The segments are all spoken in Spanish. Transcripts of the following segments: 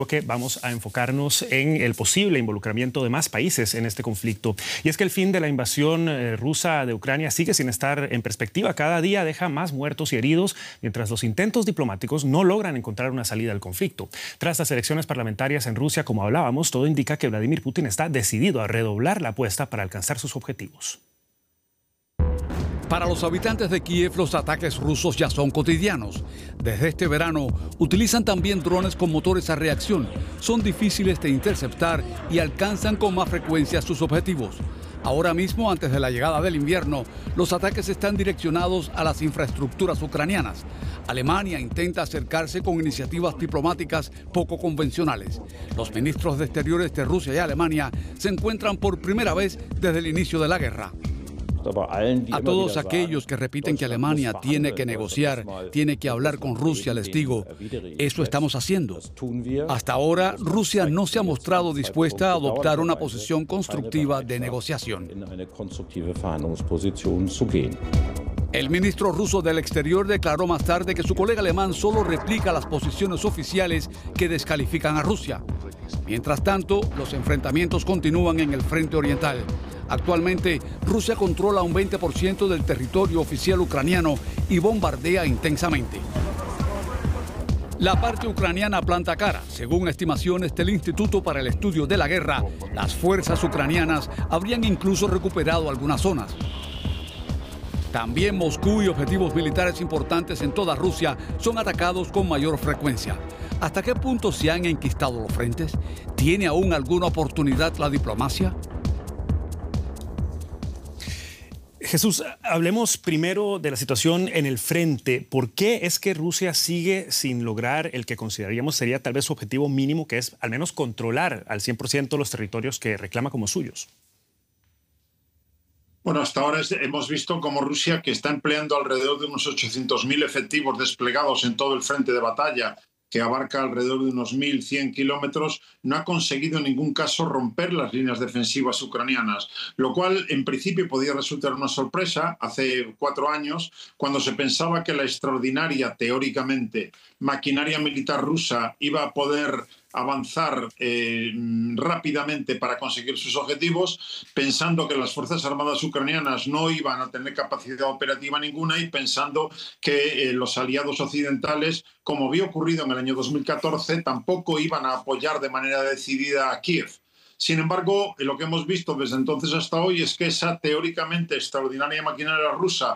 Que vamos a enfocarnos en el posible involucramiento de más países en este conflicto. Y es que el fin de la invasión rusa de Ucrania sigue sin estar en perspectiva. Cada día deja más muertos y heridos, mientras los intentos diplomáticos no logran encontrar una salida al conflicto. Tras las elecciones parlamentarias en Rusia, como hablábamos, todo indica que Vladimir Putin está decidido a redoblar la apuesta para alcanzar sus objetivos. Para los habitantes de Kiev, los ataques rusos ya son cotidianos. Desde este verano, utilizan también drones con motores a reacción. Son difíciles de interceptar y alcanzan con más frecuencia sus objetivos. Ahora mismo, antes de la llegada del invierno, los ataques están direccionados a las infraestructuras ucranianas. Alemania intenta acercarse con iniciativas diplomáticas poco convencionales. Los ministros de Exteriores de Rusia y Alemania se encuentran por primera vez desde el inicio de la guerra. A todos aquellos que repiten que Alemania tiene que negociar, tiene que hablar con Rusia, les digo, eso estamos haciendo. Hasta ahora, Rusia no se ha mostrado dispuesta a adoptar una posición constructiva de negociación. El ministro ruso del Exterior declaró más tarde que su colega alemán solo replica las posiciones oficiales que descalifican a Rusia. Mientras tanto, los enfrentamientos continúan en el frente oriental. Actualmente, Rusia controla un 20% del territorio oficial ucraniano y bombardea intensamente. La parte ucraniana planta cara. Según estimaciones del Instituto para el Estudio de la Guerra, las fuerzas ucranianas habrían incluso recuperado algunas zonas. También Moscú y objetivos militares importantes en toda Rusia son atacados con mayor frecuencia. ¿Hasta qué punto se han enquistado los frentes? ¿Tiene aún alguna oportunidad la diplomacia? Jesús, hablemos primero de la situación en el frente. ¿Por qué es que Rusia sigue sin lograr el que consideraríamos sería tal vez su objetivo mínimo, que es al menos controlar al 100% los territorios que reclama como suyos? Bueno, hasta ahora hemos visto como Rusia, que está empleando alrededor de unos 800.000 efectivos desplegados en todo el frente de batalla, que abarca alrededor de unos 1.100 kilómetros, no ha conseguido en ningún caso romper las líneas defensivas ucranianas, lo cual en principio podía resultar una sorpresa hace 4 años, cuando se pensaba que la extraordinaria, teóricamente, maquinaria militar rusa iba a poder avanzar rápidamente para conseguir sus objetivos, pensando que las Fuerzas Armadas ucranianas no iban a tener capacidad operativa ninguna y pensando que los aliados occidentales, como había ocurrido en el año 2014, tampoco iban a apoyar de manera decidida a Kiev. Sin embargo, lo que hemos visto desde entonces hasta hoy es que esa teóricamente extraordinaria maquinaria rusa,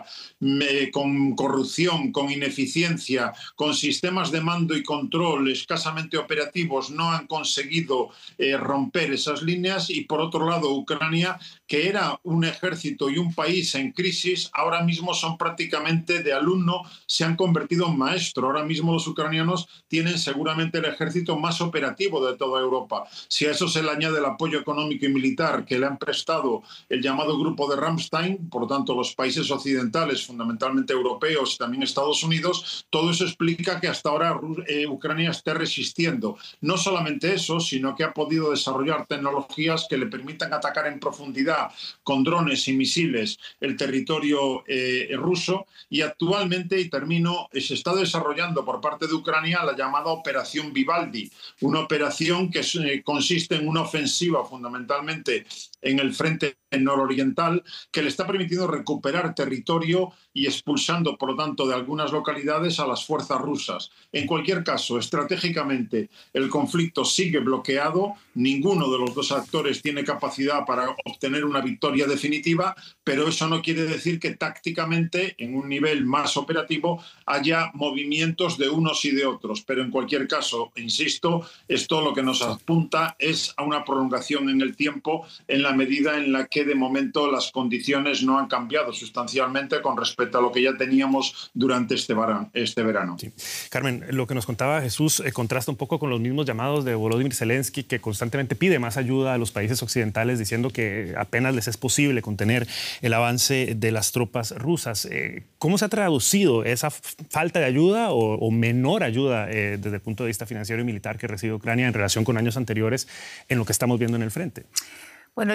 con corrupción, con ineficiencia, con sistemas de mando y control escasamente operativos, no han conseguido romper esas líneas. Y por otro lado, Ucrania, que era un ejército y un país en crisis, ahora mismo son prácticamente de alumno, se han convertido en maestro. Ahora mismo los ucranianos tienen seguramente el ejército más operativo de toda Europa. Si a eso se le añade la apoyo económico y militar que le han prestado el llamado grupo de Ramstein, por lo tanto los países occidentales, fundamentalmente europeos y también Estados Unidos, todo eso explica que hasta ahora Ucrania esté resistiendo. No solamente eso, sino que ha podido desarrollar tecnologías que le permitan atacar en profundidad con drones y misiles el territorio ruso, y actualmente, y termino, se está desarrollando por parte de Ucrania la llamada Operación Vivaldi, una operación que consiste en una ofensiva fundamentalmente en el frente nororiental, que le está permitiendo recuperar territorio y expulsando, por lo tanto, de algunas localidades a las fuerzas rusas. En cualquier caso, estratégicamente, el conflicto sigue bloqueado. Ninguno de los dos actores tiene capacidad para obtener una victoria definitiva, pero eso no quiere decir que tácticamente, en un nivel más operativo, haya movimientos de unos y de otros. Pero en cualquier caso, insisto, esto lo que nos apunta es a una prolongación en el tiempo, en la medida en la que de momento las condiciones no han cambiado sustancialmente con respecto a lo que ya teníamos durante este verano. Sí. Carmen, lo que nos contaba Jesús contrasta un poco con los mismos llamados de Volodymyr Zelensky, que constantemente pide más ayuda a los países occidentales, diciendo que apenas les es posible contener el avance de las tropas rusas. ¿Cómo se ha traducido esa falta de ayuda o menor ayuda desde el punto de vista financiero y militar que recibe Ucrania en relación con años anteriores en lo que estamos viendo en el frente? Bueno,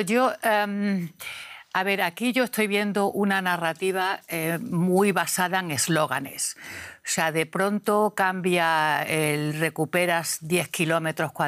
a ver, aquí yo estoy viendo una narrativa muy basada en eslóganes. O sea, de pronto cambia el recuperas 10 kilómetros cuadrados